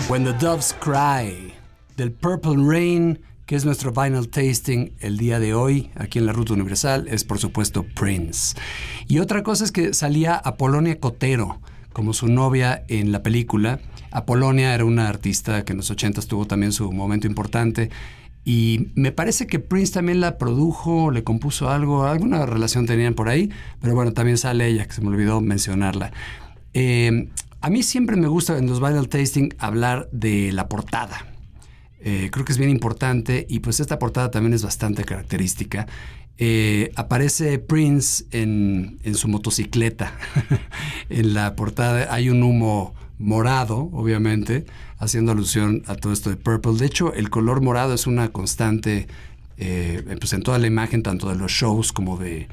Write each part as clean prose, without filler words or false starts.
When the Doves Cry, del Purple Rain, que es nuestro vinyl tasting el día de hoy, aquí en la Ruta Universal, es por supuesto Prince. Y otra cosa es que salía Apolonia Cotero como su novia en la película. Apolonia era una artista que en los 80s tuvo también su momento importante. Y me parece que Prince también la produjo, le compuso algo, alguna relación tenían por ahí. Pero bueno, también sale ella, que se me olvidó mencionarla. A mí siempre me gusta en los vinyl tasting hablar de la portada. Creo que es bien importante y pues esta portada también es bastante característica. Aparece Prince en su motocicleta. En la portada hay un humo morado, obviamente, haciendo alusión a todo esto de Purple. De hecho, el color morado es una constante pues en toda la imagen, tanto de los shows como de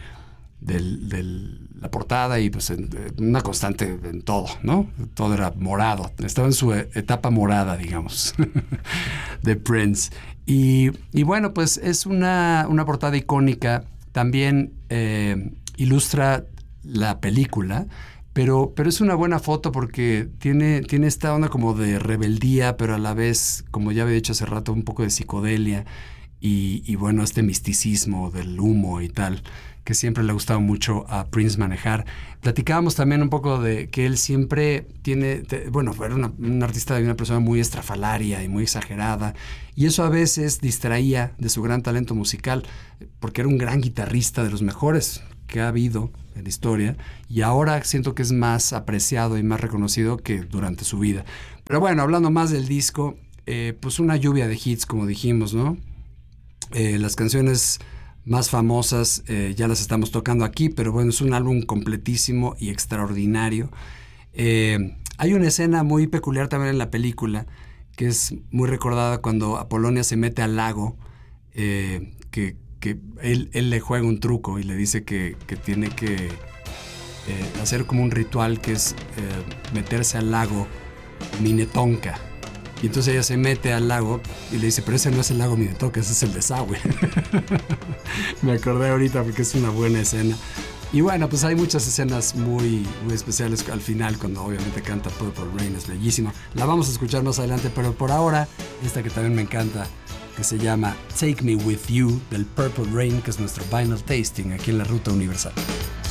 la portada y pues una constante en todo, ¿no? Todo era morado. Estaba en su etapa morada, digamos, de Prince. Y bueno, pues es una portada icónica. También ilustra la película, pero es una buena foto porque tiene esta onda como de rebeldía, pero a la vez, como ya había dicho hace rato, un poco de psicodelia y bueno, este misticismo del humo y tal, que siempre le ha gustado mucho a Prince manejar. Platicábamos también un poco de que él siempre era un artista y una persona muy estrafalaria y muy exagerada, y eso a veces distraía de su gran talento musical, porque era un gran guitarrista de los mejores que ha habido en la historia, y ahora siento que es más apreciado y más reconocido que durante su vida. Pero bueno, hablando más del disco, pues una lluvia de hits, como dijimos, ¿no? Las canciones más famosas ya las estamos tocando aquí, pero bueno, es un álbum completísimo y extraordinario. Hay una escena muy peculiar también en la película, que es muy recordada cuando Apolonia se mete al lago, que él le juega un truco y le dice que tiene que hacer como un ritual que es meterse al lago Minnetonka. Y entonces ella se mete al lago y le dice, pero ese no es el lago Minnetonka, ese es el desagüe. Me acordé ahorita porque es una buena escena. Y bueno, pues hay muchas escenas muy, muy especiales al final, cuando obviamente canta Purple Rain, es bellísima. La vamos a escuchar más adelante, pero por ahora, esta que también me encanta, que se llama Take Me With You, del Purple Rain, que es nuestro vinyl tasting aquí en la Ruta Universal.